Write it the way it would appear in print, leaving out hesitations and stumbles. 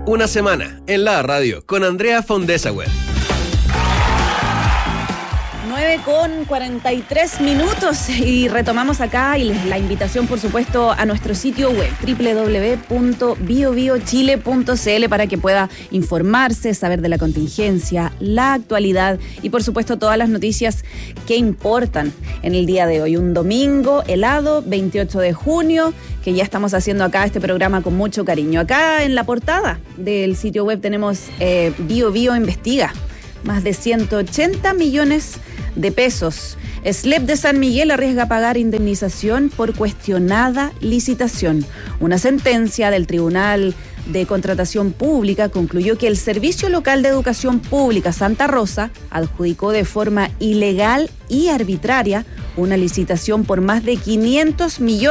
Una semana en la radio con Andrea Fondesauer. 9:43 y retomamos acá y la invitación, por supuesto, a nuestro sitio web www.biobiochile.cl para que pueda informarse, saber de la contingencia, la actualidad y, por supuesto, todas las noticias que importan en el día de hoy. Un domingo helado, 28 de junio, que ya estamos haciendo acá este programa con mucho cariño. Acá en la portada del sitio web tenemos Bio Investiga. Más de 180 millones de pesos. SLEP de San Miguel arriesga a pagar indemnización por cuestionada licitación. Una sentencia del Tribunal de Contratación Pública concluyó que el Servicio Local de Educación Pública Santa Rosa adjudicó de forma ilegal y arbitraria una licitación por más de 500 millones